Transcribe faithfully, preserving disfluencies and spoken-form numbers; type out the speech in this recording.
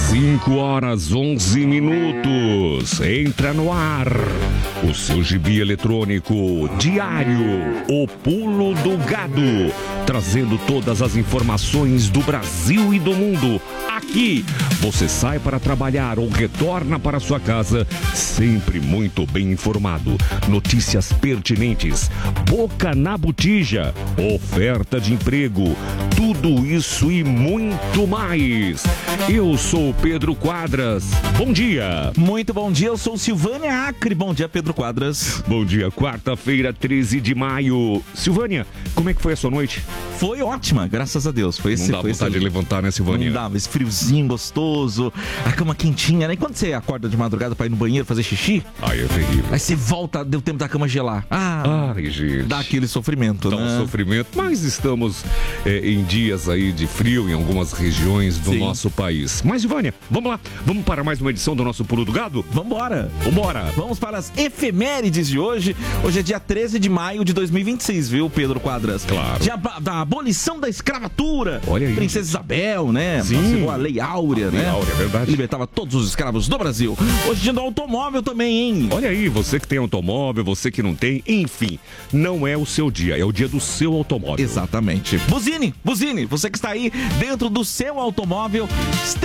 cinco horas onze minutos. Entra no ar o seu gibi eletrônico diário, O Pulo do Gado, trazendo todas as informações do Brasil e do mundo. Aqui você sai para trabalhar ou retorna para sua casa sempre muito bem informado. Notícias pertinentes, boca na botija, oferta de emprego, tudo isso e muito mais. Eu sou o Pedro Quadras. Bom dia. Muito bom dia, eu sou Silvânia Acre. Bom dia, Pedro Quadras. Bom dia, quarta-feira, treze de maio. Silvânia, como é que foi a sua noite? Foi ótima, graças a Deus. Foi esse, Não dá foi vontade esse... de levantar, né, Silvânia? Não dava, esse friozinho gostoso, a cama quentinha, né? E quando você acorda de madrugada pra ir no banheiro fazer xixi, Ai, é terrível. aí você volta, deu tempo da cama gelar. Ah, Ai, gente. dá aquele sofrimento, Dá né? um sofrimento, mas estamos é, em dias aí de frio em algumas regiões do Sim. nosso país. Mas, Silvânia, vamos lá, vamos para mais uma edição do nosso Pulo do Gado? Vambora! Vambora! Vamos para as efemérides de hoje. Hoje é dia treze de maio de dois mil e vinte e seis, viu, Pedro Quadras? Claro. Dia da abolição da escravatura. Olha aí. Princesa Isabel, né? Sim. Assinou a Lei Áurea, Lei né? Áurea, é verdade. Libertava todos os escravos do Brasil. Hoje é dia do automóvel também, hein? Olha aí, você que tem automóvel, você que não tem, enfim, não é o seu dia, é o dia do seu automóvel. Exatamente. Buzine, buzine, você que está aí dentro do seu automóvel,